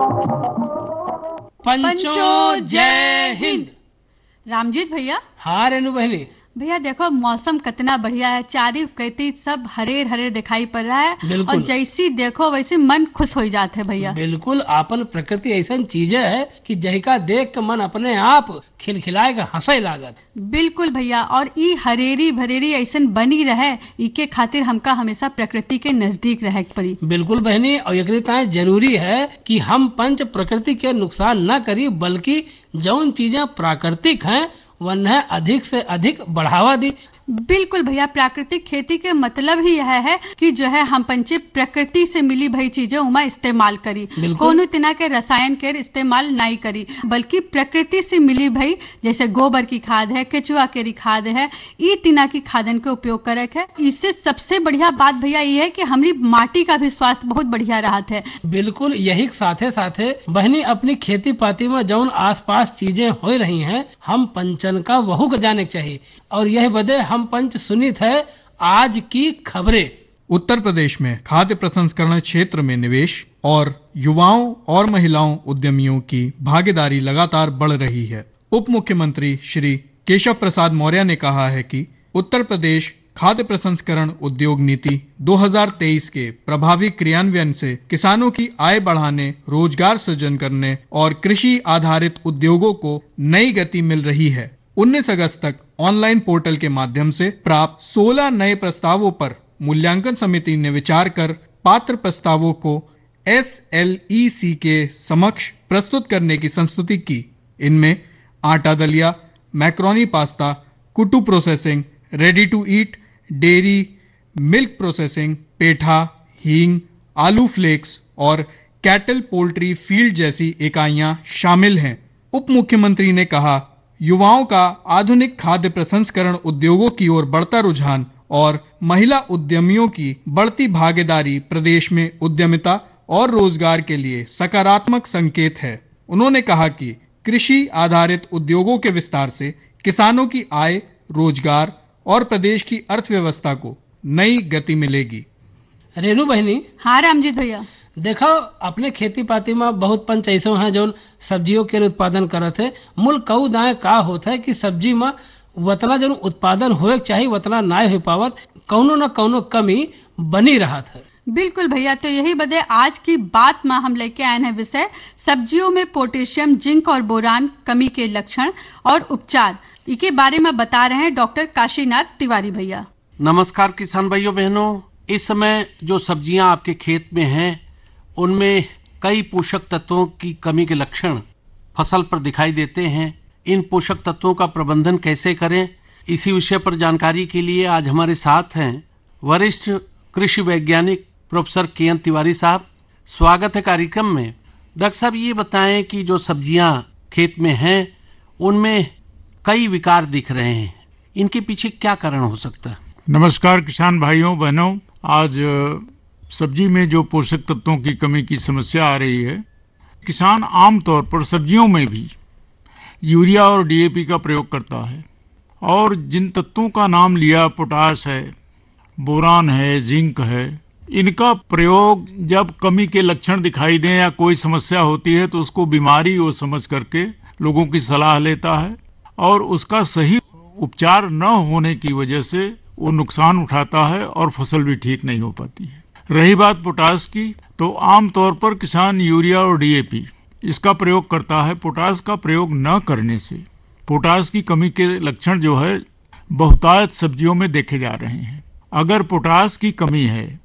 पंचो जय हिंद। रामजीत भैया। हाँ रेनू बहनी। भैया देखो मौसम कितना बढ़िया है, चारी कैती सब हरे हरे दिखाई पड़ रहा है और जैसी देखो वैसे मन खुश हो जाते है भैया। बिल्कुल, आपन प्रकृति ऐसा चीज है कि जहिका देख के मन अपने आप खिलखिलाएगा, हंसे लागत। बिल्कुल भैया, और ई हरेरी भरेरी ऐसा बनी रहे, इके खातिर हमका हमेशा प्रकृति के नजदीक रहे पड़ी। बिल्कुल बहनी, और एकरे जरूरी है कि हम पंच प्रकृति के नुकसान न करी, बल्कि जौन चीजें प्राकृतिक हैं वह अधिक से अधिक बढ़ावा दी। बिल्कुल भैया, प्राकृतिक खेती के मतलब ही यह है कि जो है हम पंचे प्रकृति से मिली भई चीजें उमा इस्तेमाल करी, कोनो तिना के रसायन के इस्तेमाल नहीं करी, बल्कि प्रकृति से मिली भई जैसे गोबर की खाद है, केचुआ केरी खाद है, ई तिना की खादन के उपयोग करे है। इससे सबसे बढ़िया बात भैया ये है कि हमारी माटी का भी स्वास्थ्य बहुत बढ़िया रहत है। बिल्कुल, यही साथे साथे बहनी अपनी खेती पाती में जौन आसपास चीजें हो रही हैं, हम पंचन का वहू का जाने चाहिए, और यह बदे हम पंच सुनित है आज की खबरें। उत्तर प्रदेश में खाद्य प्रसंस्करण क्षेत्र में निवेश और युवाओं और महिलाओं उद्यमियों की भागीदारी लगातार बढ़ रही है। उप मुख्यमंत्री श्री केशव प्रसाद मौर्य ने कहा है कि उत्तर प्रदेश खाद्य प्रसंस्करण उद्योग नीति 2023 के प्रभावी क्रियान्वयन से किसानों की आय बढ़ाने, रोजगार सृजन करने और कृषि आधारित उद्योगों को नई गति मिल रही है। 19 अगस्त तक ऑनलाइन पोर्टल के माध्यम से प्राप्त 16 नए प्रस्तावों पर मूल्यांकन समिति ने विचार कर पात्र प्रस्तावों को SLEC के समक्ष प्रस्तुत करने की संस्तुति की। इनमें आटा दलिया, macaroni pasta, कुटू processing, ready to eat, dairy, milk processing, पेठा, हींग, आलू फ्लेक्स और कैटल पोल्ट्री फील्ड जैसी इकाइयां शामिल हैं। उप मुख्यमंत्री ने कहा, युवाओं का आधुनिक खाद्य प्रसंस्करण उद्योगों की ओर बढ़ता रुझान और महिला उद्यमियों की बढ़ती भागीदारी प्रदेश में उद्यमिता और रोजगार के लिए सकारात्मक संकेत है। उन्होंने कहा कि कृषि आधारित उद्योगों के विस्तार से किसानों की आय, रोजगार और प्रदेश की अर्थव्यवस्था को नई गति मिलेगी। रेनू बहनी। हाँ रामजीत भैया। देखो अपने खेती पाती में बहुत पंच ऐसे हैं जो सब्जियों के उत्पादन करत है। मूल कऊ दाए का होता है कि सब्जी में उतना जो उत्पादन होए चाहिए उतना ना हो पावत, कौनो न कौनो कमी बनी रहा है। बिल्कुल भैया, तो यही बदे आज की बात में हम लेके आए हैं विषय सब्जियों में पोटेशियम, जिंक और बोरान कमी के लक्षण और उपचार। इसके बारे में बता रहे हैं डॉक्टर काशीनाथ तिवारी भैया। नमस्कार किसान भाइयों बहनों। इस समय जो सब्जियां आपके खेत में हैं उनमें कई पोषक तत्वों की कमी के लक्षण फसल पर दिखाई देते हैं। इन पोषक तत्वों का प्रबंधन कैसे करें, इसी विषय पर जानकारी के लिए आज हमारे साथ हैं वरिष्ठ कृषि वैज्ञानिक प्रोफेसर KN तिवारी साहब। स्वागत है कार्यक्रम में। डॉक्टर साहब ये बताएं कि जो सब्जियां खेत में हैं उनमें कई विकार दिख रहे हैं, इनके पीछे क्या कारण हो सकता है? नमस्कार किसान भाइयों बहनों। आज सब्जी में जो पोषक तत्वों की कमी की समस्या आ रही है, किसान आमतौर पर सब्जियों में भी यूरिया और DAP का प्रयोग करता है, और जिन तत्वों का नाम लिया, पोटाश है, बोरान है, जिंक है, इनका प्रयोग जब कमी के लक्षण दिखाई दें या कोई समस्या होती है तो उसको बीमारी वो समझ करके लोगों की सलाह लेता है, और उसका सही उपचार न होने की वजह से वो नुकसान उठाता है और फसल भी ठीक नहीं हो पाती है। रही बात पोटाश की, तो आमतौर पर किसान यूरिया और DAP इसका प्रयोग करता है। पोटाश का प्रयोग न करने से पोटाश की कमी के लक्षण जो है बहुतायत सब्जियों में देखे जा रहे हैं। अगर पोटाश की कमी है